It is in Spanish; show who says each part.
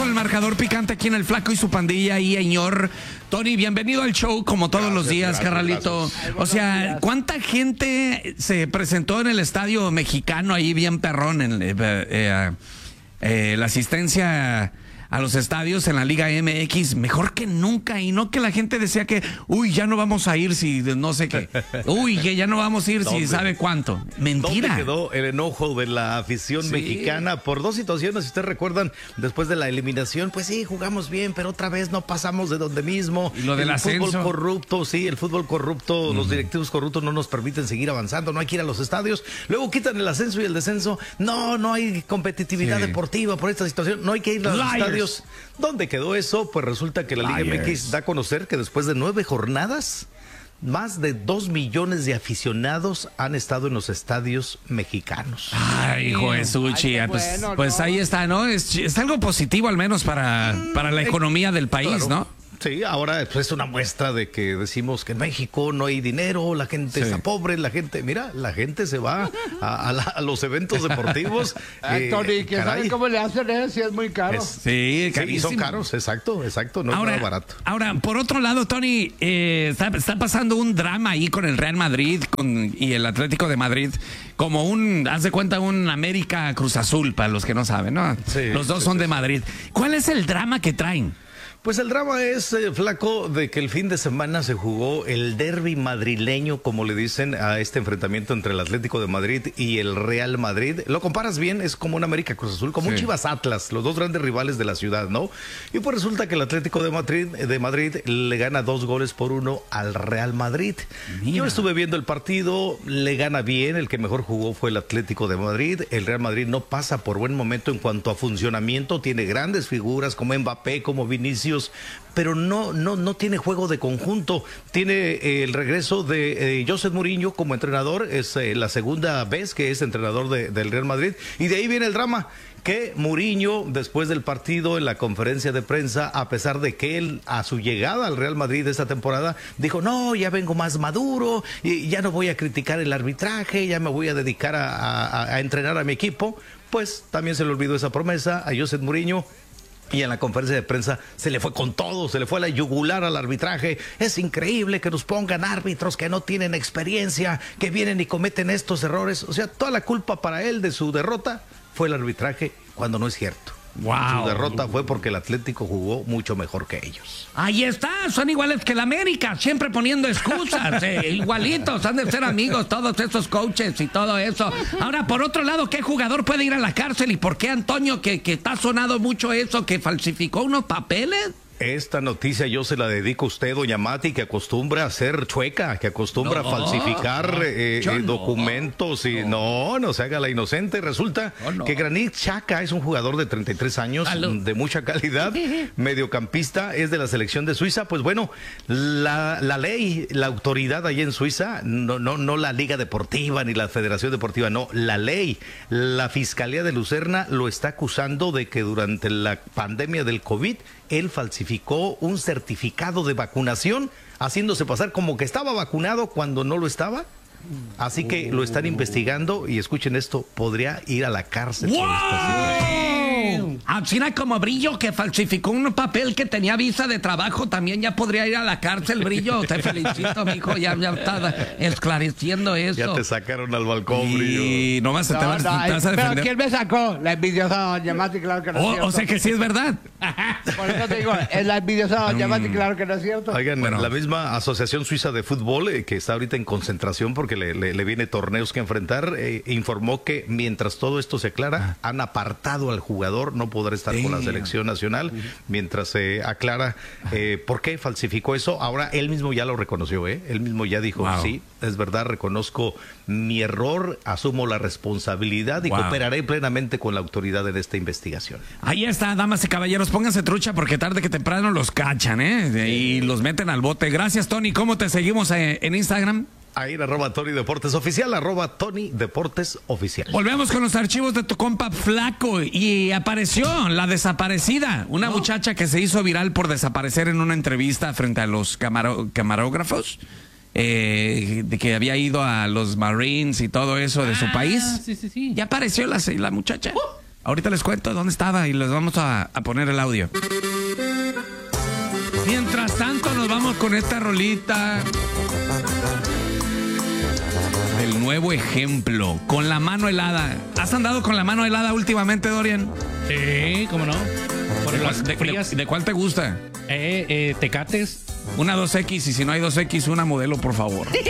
Speaker 1: con el marcador picante aquí en el Flaco y su pandilla y señor Tony, bienvenido al show como todos los días, carnalito. O sea, ¿cuánta gente se presentó en el estadio mexicano ahí bien perrón en la asistencia a los estadios en la Liga MX? Mejor que nunca, y no que la gente decía que, uy, ya no vamos a ir si no sé qué, uy, que ya no vamos a ir si sabe cuánto. Mentira.
Speaker 2: ¿Dónde quedó el enojo de la afición mexicana por dos situaciones? Si ustedes recuerdan, después de la eliminación, pues sí, jugamos bien, pero otra vez no pasamos de donde mismo.
Speaker 1: Y lo del ascenso.
Speaker 2: El fútbol corrupto, el fútbol corrupto, los directivos corruptos no nos permiten seguir avanzando, no hay que ir a los estadios. Luego quitan el ascenso y el descenso. No hay competitividad deportiva por esta situación, no hay que ir a los estadios. ¿Dónde quedó eso? Pues resulta que la Liga MX da a conocer que después de 9 jornadas, más de 2 millones de aficionados han estado en los estadios mexicanos.
Speaker 1: Ay, hijo de Suchi, pues ahí está, ¿no? Es algo positivo al menos para la economía del país, claro, ¿no?
Speaker 2: Sí, ahora pues, es una muestra de que decimos que en México no hay dinero, la gente está pobre, la gente se va a los eventos deportivos.
Speaker 3: Tony, ¿quién sabe cómo le hacen si es muy caro?
Speaker 1: Sí,
Speaker 2: son caros, exacto, no es nada barato.
Speaker 1: Ahora, por otro lado, Tony, está pasando un drama ahí con el Real Madrid y el Atlético de Madrid, como haz de cuenta, un América Cruz Azul, para los que no saben, ¿no? Sí, los dos son de Madrid. ¿Cuál es el drama que traen?
Speaker 2: Pues el drama es, Flaco, de que el fin de semana se jugó el derbi madrileño, como le dicen a este enfrentamiento entre el Atlético de Madrid y el Real Madrid. Lo comparas bien, es como un América Cruz Azul, como un Chivas Atlas, los dos grandes rivales de la ciudad, ¿no? Y pues resulta que el Atlético de Madrid le gana 2-1 al Real Madrid. Mira. Yo estuve viendo el partido, le gana bien, el que mejor jugó fue el Atlético de Madrid. El Real Madrid no pasa por buen momento en cuanto a funcionamiento, tiene grandes figuras como Mbappé, como Vinicius, pero no tiene juego de conjunto. Tiene el regreso de José Mourinho como entrenador, es la segunda vez que es entrenador del Real Madrid, y de ahí viene el drama, que Mourinho, después del partido, en la conferencia de prensa, a pesar de que él, a su llegada al Real Madrid esta temporada, dijo, no, ya vengo más maduro, y ya no voy a criticar el arbitraje, ya me voy a dedicar a entrenar a mi equipo. Pues también se le olvidó esa promesa a José Mourinho. Y en la conferencia de prensa se le fue con todo, se le fue a la yugular al arbitraje. Es increíble que nos pongan árbitros que no tienen experiencia, que vienen y cometen estos errores. O sea, toda la culpa para él de su derrota fue el arbitraje, cuando no es cierto.
Speaker 1: Wow.
Speaker 2: Su derrota fue porque el Atlético jugó mucho mejor que ellos.
Speaker 1: Ahí está, son iguales que el América, siempre poniendo excusas, igualitos, han de ser amigos todos estos coaches y todo eso. Ahora, por otro lado, ¿qué jugador puede ir a la cárcel y por qué Antonio, que está sonado mucho eso, que falsificó unos papeles?
Speaker 2: Esta noticia yo se la dedico a usted, doña Mati, que acostumbra a ser chueca, que acostumbra a falsificar documentos y no se haga la inocente. Resulta que Granit Xhaka es un jugador de 33 años, de mucha calidad, mediocampista, es de la selección de Suiza. Pues bueno, la ley, la autoridad allí en Suiza, no la Liga Deportiva ni la Federación Deportiva, no, la ley, la Fiscalía de Lucerna lo está acusando de que durante la pandemia del COVID él falsificó un certificado de vacunación, haciéndose pasar como que estaba vacunado cuando no lo estaba. Así que lo están investigando y escuchen esto, podría ir a la cárcel.
Speaker 1: ¡Wow! Así como Brillo, que falsificó un papel que tenía visa de trabajo, también ya podría ir a la cárcel, Brillo. Te felicito, mijo, ya está esclareciendo eso.
Speaker 2: Ya te sacaron al balcón, Brillo.
Speaker 1: Y nomás te vas a defender.
Speaker 3: Pero ¿quién me sacó? La envidiosa doña Mati, claro que no es cierto.
Speaker 1: O sea que sí es verdad.
Speaker 3: Por eso te digo, es la envidiosa doña Mati, claro que no es cierto.
Speaker 2: Oigan, la misma Asociación Suiza de Fútbol, que está ahorita en concentración porque le viene torneos que enfrentar, informó que mientras todo esto se aclara, han apartado al jugador, no podrá estar con la selección nacional, mientras se aclara por qué falsificó eso. Ahora él mismo ya lo reconoció, él mismo ya dijo, sí, es verdad, reconozco mi error, asumo la responsabilidad y cooperaré plenamente con la autoridad en esta investigación.
Speaker 1: Ahí está, damas y caballeros, pónganse trucha porque tarde que temprano los cachan, y los meten al bote. Gracias, Tony. ¿Cómo te seguimos en Instagram?
Speaker 2: Ahí en @Tony Deportes Oficial, @Tony Deportes Oficial.
Speaker 1: Volvemos con los archivos de tu compa Flaco y apareció la desaparecida, una muchacha que se hizo viral por desaparecer en una entrevista frente a los camarógrafos, de que había ido a los Marines y todo eso de su país.
Speaker 4: Sí.
Speaker 1: Ya apareció la muchacha. Ahorita les cuento dónde estaba y les vamos a poner el audio. Mientras tanto, nos vamos con esta rolita. El nuevo ejemplo, con la mano helada. ¿Has andado con la mano helada últimamente, Dorian?
Speaker 4: Sí, ¿cómo no? Por las frías.
Speaker 1: ¿De cuál te gusta?
Speaker 4: Tecates.
Speaker 1: Una 2X, y si no hay 2X, una modelo, por favor.